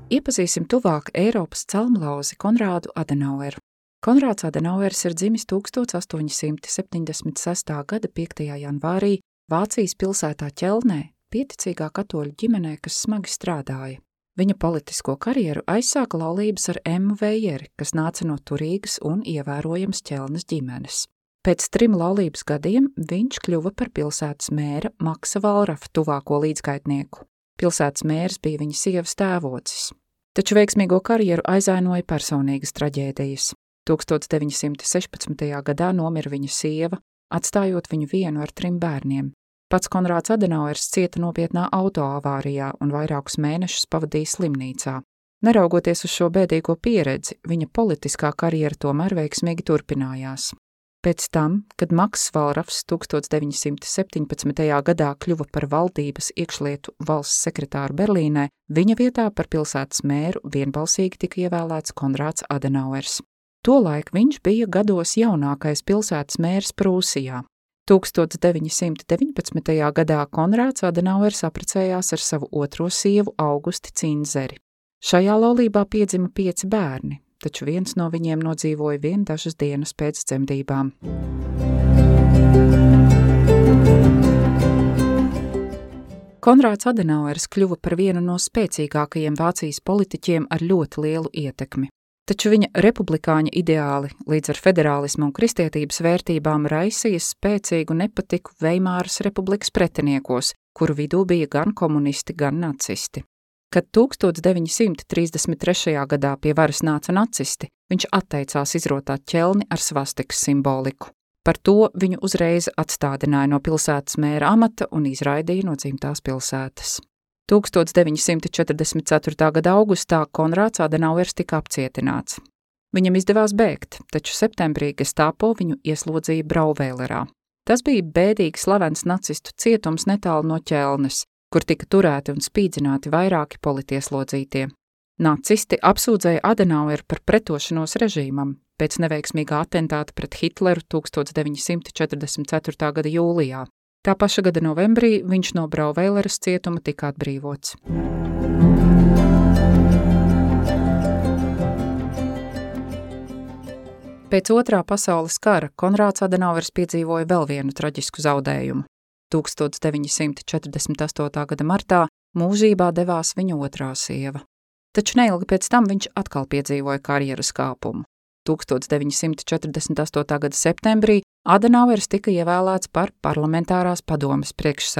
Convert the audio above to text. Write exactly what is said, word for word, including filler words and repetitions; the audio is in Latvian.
Iepazīsim tuvāk Eiropas celmlauzi Konrādu Adenaueru. Konrāds Adenauers ir dzimis tukstot astoņi simti septiņdesmit sestā gada piektajā janvārī Vācijas pilsētā Ķelnē, pieticīgā katoļu ģimenē, kas smagi strādāja. Viņa politisko karjeru aizsāka laulības ar Emmu Vējeri, kas nāca no turīgas un ievērojams Ķelnes ģimenes. Pēc trim laulības gadiem viņš kļuva par pilsētas mēra Maksa Valrafa tuvāko līdzgaitnieku. Pilsētas mērs bija viņa sievas tēvocis. Taču veiksmīgo karjeru aizēnoja personīgas traģēdijas. tukstot deviņi simti sešpadsmitajā gadā nomira viņa sieva, atstājot viņu vienu ar trim bērniem. Pats Konrāds Adenauers cieta nopietnā autoavārijā un vairākus mēnešus pavadīja slimnīcā. Neraugoties uz šo bēdīgo pieredzi, viņa politiskā karjera tomēr veiksmīgi turpinājās. Pēc tam, kad Makss Valrafs tukstot deviņi simti septiņpadsmitajā gadā kļuva par valdības iekšlietu valsts sekretāru Berlīnē, viņa vietā par pilsētas mēru vienbalsīgi tika ievēlēts Konrāds Adenauers. Tolaik viņš bija gados jaunākais pilsētas mērs Prūsijā. tukstot deviņi simti deviņpadsmitajā gadā Konrāds Adenauers apprecējās ar savu otro sievu Augusti Cinzeri. Šajā laulībā piedzima pieci bērni, taču viens no viņiem nodzīvoja vien dažas dienas pēc dzemdībām. Konrāds Adenauers kļuva par vienu no spēcīgākajiem Vācijas politiķiem ar ļoti lielu ietekmi. Taču viņa republikāņa ideāli līdz ar federālismu un kristietības vērtībām raisīja spēcīgu nepatiku Veimāras republikas pretiniekos, kuru vidū bija gan komunisti, gan nacisti. Kad tukstot deviņi simti trīsdesmit trešajā gadā pie varas nāca nacisti, viņš atteicās izrotāt ķelni ar svastikas simboliku. Par to viņu uzreiz atstādināja no pilsētas mēra amata un izraidīja no dzimtās pilsētas. tukstot deviņi simti četrdesmit ceturtā gada augustā Konrāds Adenauers tika apcietināts. Viņam izdevās bēgt, taču septembrī Gestapo viņu ieslodzīja Brauvēlerā. Tas bija bēdīgi slavens nacistu cietums netālu no Ķelnes, kur tika turēti un spīdzināti vairāki politieslodzītie. Nacisti apsūdzēja Adenaueru par pretošanos režīmam pēc neveiksmīgā atentāta pret Hitleru tukstot deviņi simti četrdesmit ceturtā gada jūlijā. Tā paša gada novembrī viņš no Brauvēleras cietuma tika atbrīvots. Pēc otrā pasaules kara Konrāds Adenauers piedzīvoja vēl vienu traģisku zaudējumu. tukstot deviņi simti četrdesmit astotā gada martā mūžībā devās viņa otrā sieva. Taču neilgi pēc tam viņš atkal piedzīvoja karjeras kāpumu. tukstot deviņi simti četrdesmit astotā gada septembrī Adenauers tika ievēlēts par parlamentārās padomes priekšsēdētāju.